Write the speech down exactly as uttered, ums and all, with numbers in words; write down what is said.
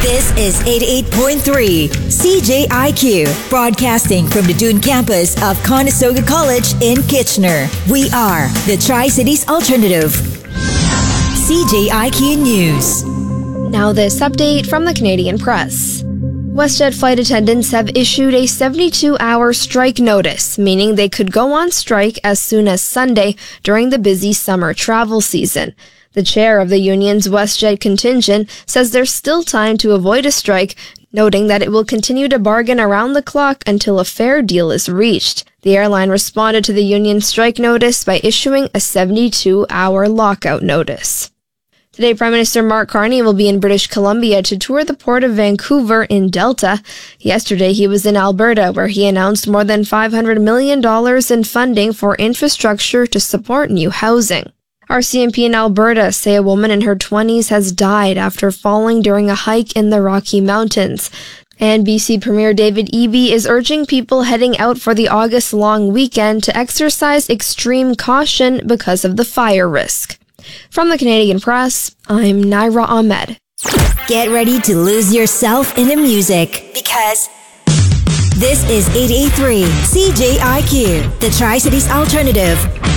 This is eighty-eight point three C J I Q, broadcasting from the Dune campus of Conestoga College in Kitchener. We are the Tri-Cities Alternative. C J I Q News. Now this update from the Canadian Press. WestJet flight attendants have issued a seventy-two hour strike notice, meaning they could go on strike as soon as Sunday during the busy summer travel season. The chair of the union's WestJet contingent says there's still time to avoid a strike, noting that it will continue to bargain around the clock until a fair deal is reached. The airline responded to the union's strike notice by issuing a seventy-two hour lockout notice. Today, Prime Minister Mark Carney will be in British Columbia to tour the port of Vancouver in Delta. Yesterday, he was in Alberta, where he announced more than five hundred million dollars in funding for infrastructure to support new housing. R C M P in Alberta say a woman in her twenties has died after falling during a hike in the Rocky Mountains. And B C Premier David Eby is urging people heading out for the August long weekend to exercise extreme caution because of the fire risk. From the Canadian Press, I'm Naira Ahmed. Get ready to lose yourself in the music, because this is eighty-eight point three C J I Q, the Tri-Cities Alternative.